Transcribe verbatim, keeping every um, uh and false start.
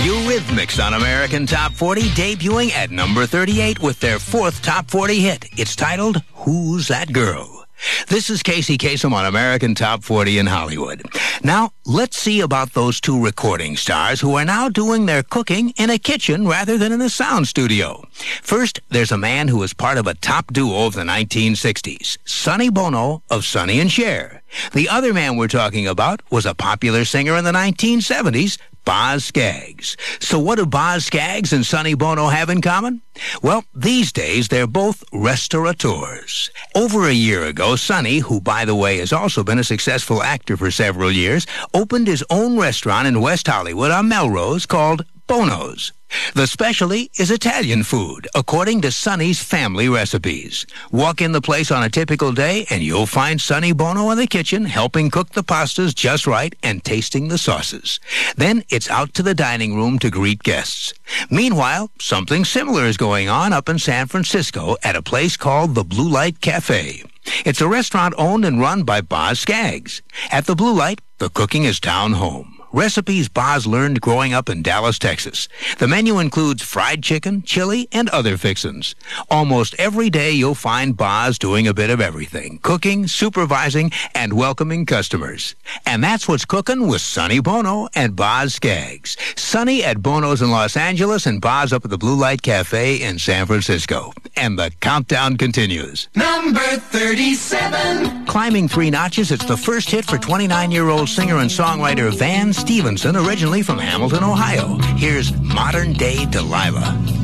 Eurythmics on American Top forty, debuting at number thirty-eight with their fourth Top forty hit. It's titled, Who's That Girl? This is Casey Kasem on American Top forty in Hollywood. Now, let's see about those two recording stars who are now doing their cooking in a kitchen rather than in a sound studio. First, there's a man who was part of a top duo of the nineteen sixties, Sonny Bono of Sonny and Cher. The other man we're talking about was a popular singer in the nineteen seventies, Boz Scaggs. So what do Boz Scaggs and Sonny Bono have in common? Well, these days, they're both restaurateurs. Over a year ago, Sonny, who, by the way, has also been a successful actor for several years, opened his own restaurant in West Hollywood on Melrose called Bono's. The specialty is Italian food, according to Sonny's family recipes. Walk in the place on a typical day, and you'll find Sonny Bono in the kitchen helping cook the pastas just right and tasting the sauces. Then it's out to the dining room to greet guests. Meanwhile, something similar is going on up in San Francisco at a place called the Blue Light Cafe. It's a restaurant owned and run by Boz Scaggs. At the Blue Light, the cooking is down home. Recipes Boz learned growing up in Dallas, Texas. The menu includes fried chicken, chili, and other fixins. Almost every day you'll find Boz doing a bit of everything, cooking, supervising, and welcoming customers. And that's what's cooking with Sonny Bono and Boz Scaggs. Sonny at Bono's in Los Angeles and Boz up at the Blue Light Cafe in San Francisco. And the countdown continues. Number thirty-seven. Climbing three notches, it's the first hit for twenty-nine-year-old singer and songwriter Van Stevenson, originally from Hamilton, Ohio. Here's Modern Day Delilah.